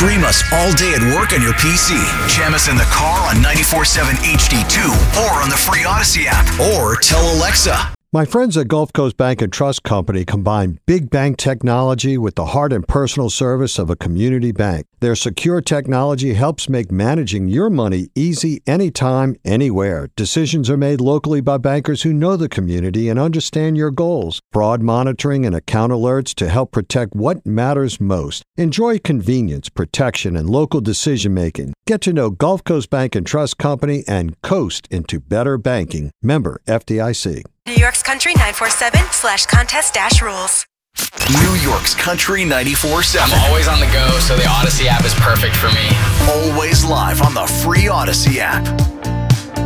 Stream us all day at work on your PC. Jam us in the car on 94.7 HD2 or on the free Odyssey app. Or tell Alexa. My friends at Gulf Coast Bank and Trust Company combine big bank technology with the heart and personal service of a community bank. Their secure technology helps make managing your money easy anytime, anywhere. Decisions are made locally by bankers who know the community and understand your goals. Fraud monitoring and account alerts to help protect what matters most. Enjoy convenience, protection, and local decision-making. Get to know Gulf Coast Bank and Trust Company and coast into better banking. Member FDIC. New York's Country 947/contest-rules. New York's Country 94.7. I'm always on the go, so the Odyssey app is perfect for me. Always live on the free Odyssey app.